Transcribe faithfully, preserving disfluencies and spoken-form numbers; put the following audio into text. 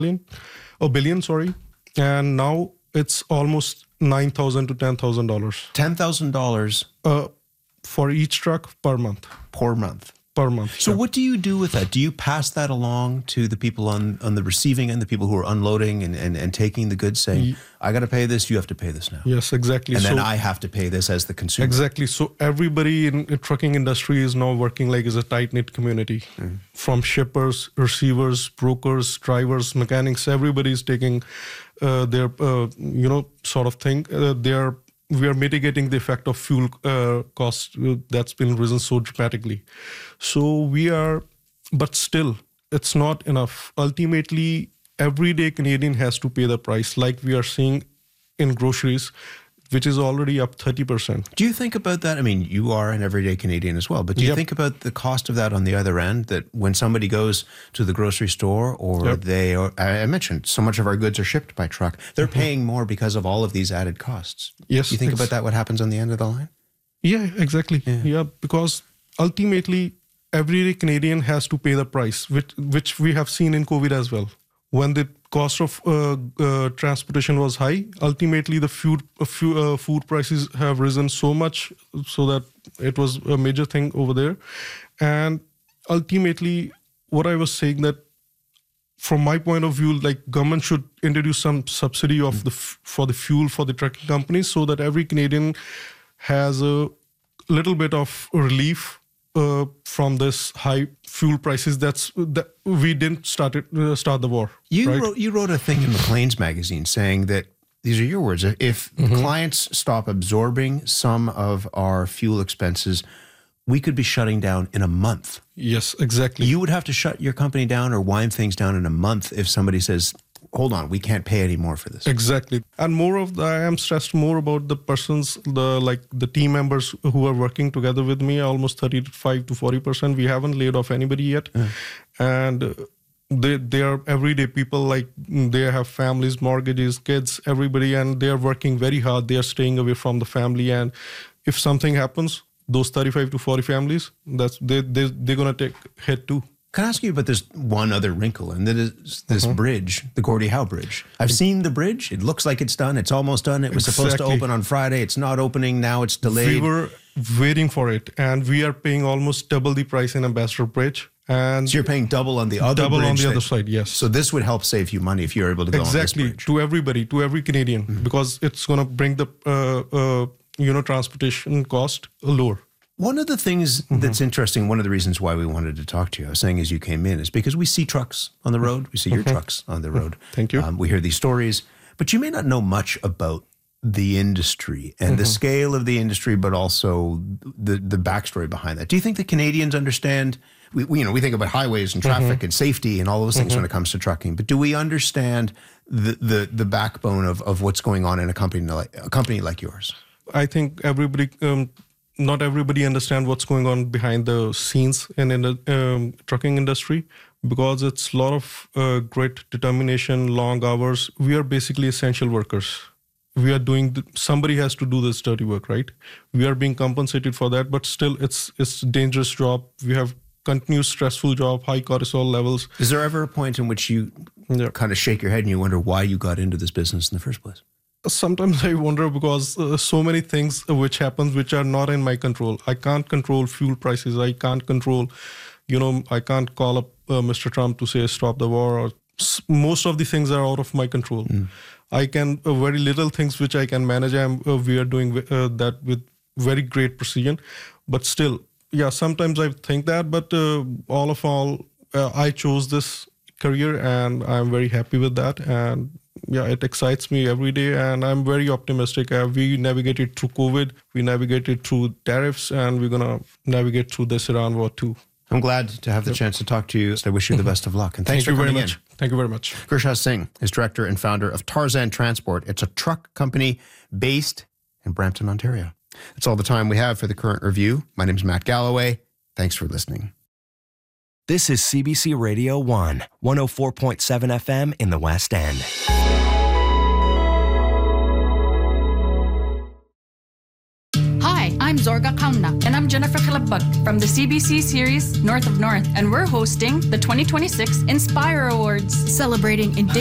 billion, oh, billion, sorry. And now it's almost nine thousand to ten thousand dollars. ten thousand dollars uh, for each truck per month. Per month. Per month. So yeah. what do you do with that? Do you pass that along to the people on, on the receiving end, the people who are unloading and, and, and taking the goods, saying, Ye- I got to pay this, you have to pay this now? Yes, exactly. And so, then I have to pay this as the consumer. Exactly. So everybody in the trucking industry is now working like as a tight-knit community. Mm. From shippers, receivers, brokers, drivers, mechanics, everybody is taking uh, their, uh, you know, sort of thing. Uh, they are We are mitigating the effect of fuel uh, cost uh, that's been risen so dramatically. So we are, but still, it's not enough. Ultimately, everyday Canadian has to pay the price, like we are seeing in groceries, which is already up thirty percent. Do you think about that? I mean, you are an everyday Canadian as well, but do you yep. think about the cost of that on the other end, that when somebody goes to the grocery store or yep. they, or, I mentioned, so much of our goods are shipped by truck, they're mm-hmm. paying more because of all of these added costs. Yes. Do you think about that, what happens on the end of the line? Yeah, exactly. Yeah, yeah because ultimately, everyday Canadian has to pay the price, which, which we have seen in COVID as well. When the cost of uh, uh, transportation was high, ultimately the food uh, food, uh, food prices have risen so much so that it was a major thing over there. And ultimately, what I was saying that from my point of view, like government should introduce some subsidy of the f- for the fuel for the trucking companies so that every Canadian has a little bit of relief Uh, from this high fuel prices. That's that we didn't start it, uh, start the war. You right? wrote you wrote a thing in Maclean's magazine saying that, these are your words, if mm-hmm. clients stop absorbing some of our fuel expenses, we could be shutting down in a month. Yes, exactly. You would have to shut your company down or wind things down in a month if somebody says, hold on, we can't pay any more for this. Exactly. And more of the, I am stressed more about the persons, the like the team members who are working together with me, almost thirty-five to forty percent. We haven't laid off anybody yet. Mm. And they they are everyday people, like they have families, mortgages, kids, everybody, and they are working very hard. They are staying away from the family. And if something happens, those thirty-five to forty families, that's they, they, they're going to take hit too. Can I ask you about this one other wrinkle, and that is this uh-huh. bridge, the Gordie Howe Bridge? I've seen the bridge. It looks like it's done. It's almost done. It was exactly. supposed to open on Friday. It's not opening. Now it's delayed. We were waiting for it, and we are paying almost double the price in Ambassador Bridge. And so you're paying double on the other double bridge. Double on the that, other side, yes. So this would help save you money if you're able to go exactly, on this bridge. To everybody, to every Canadian, mm-hmm. because it's going to bring the uh, uh, you know transportation cost lower. One of the things mm-hmm. that's interesting, one of the reasons why we wanted to talk to you, I was saying as you came in, is because we see trucks on the road. We see your mm-hmm. trucks on the road. Thank you. Um, we hear these stories, but you may not know much about the industry and mm-hmm. the scale of the industry, but also the the backstory behind that. Do you think the Canadians understand? We, we you know we think about highways and traffic mm-hmm. and safety and all those things mm-hmm. when it comes to trucking, but do we understand the the the backbone of of what's going on in a company like a company like yours? I think everybody. Um, Not everybody understands what's going on behind the scenes in, in the um, trucking industry, because it's a lot of uh, great determination, long hours. We are basically essential workers. We are doing, the, somebody has to do this dirty work, right? We are being compensated for that, but still it's it's a dangerous job. We have continuous stressful job, high cortisol levels. Is there ever a point in which you yeah. kind of shake your head and you wonder why you got into this business in the first place? Sometimes I wonder, because uh, so many things which happens which are not in my control. I can't control fuel prices. I can't control, you know, I can't call up uh, Mister Trump to say stop the war. Or s- most of the things are out of my control. Mm. I can uh, very little things which I can manage. I'm, uh, we are doing uh, that with very great precision, but still, yeah. Sometimes I think that, but uh, all of all, uh, I chose this career and I'm very happy with that. And yeah, it excites me every day, and I'm very optimistic. Uh, we navigated through COVID, we navigated through tariffs, and we're going to navigate through this Iran war too. I'm glad to have the yep. chance to talk to you. I wish you the best of luck. And thanks Thank for you coming very much. in. Thank you very much. Gurshaz Singh is director and founder of Tarzan Transport. It's a truck company based in Brampton, Ontario. That's all the time we have for the Current Review. My name is Matt Galloway. Thanks for listening. This is C B C Radio one, one oh four point seven F M in the West End. Hi, I'm I'm Zorga Kauna. And I'm Jennifer Khilabak from the C B C series North of North, and we're hosting the twenty twenty-six Inspire Awards, Celebrating Indigenous